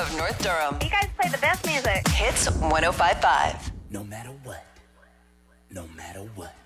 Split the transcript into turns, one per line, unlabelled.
of North Durham.
You guys play the best music.
Hits 105.5.
No matter what. No matter what.